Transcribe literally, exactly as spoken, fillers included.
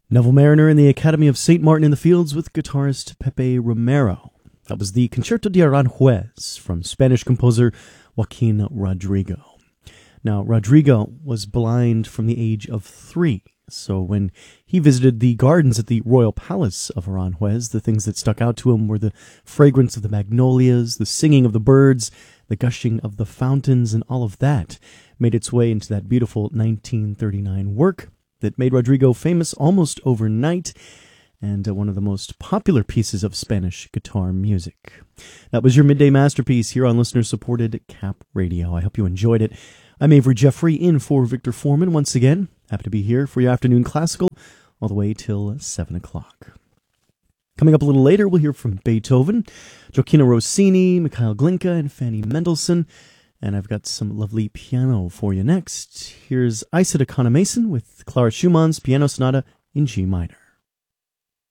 Neville Mariner in the Academy of Saint Martin in the Fields with guitarist Pepe Romero. That was the Concerto de Aranjuez from Spanish composer Joaquin Rodrigo. Now, Rodrigo was blind from the age of three, so when he visited the gardens at the Royal Palace of Aranjuez, the things that stuck out to him were the fragrance of the magnolias, the singing of the birds, the gushing of the fountains, and all of that made its way into that beautiful nineteen thirty-nine work that made Rodrigo famous almost overnight, and uh, one of the most popular pieces of Spanish guitar music. That was your midday masterpiece here on listener-supported Cap Radio. I hope you enjoyed it. I'm Avery Jeffrey in for Victor Foreman once again. Happy to be here for your afternoon classical all the way till seven o'clock. Coming up a little later, we'll hear from Beethoven, Gioacchino Rossini, Mikhail Glinka, and Fanny Mendelssohn. And I've got some lovely piano for you next. Here's Isa Dakana Mason with Clara Schumann's Piano Sonata in G minor.